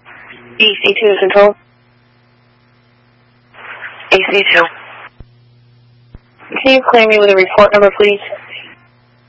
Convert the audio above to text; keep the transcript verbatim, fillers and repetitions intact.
E C two control. A C two. Can you clear me with a report number, please?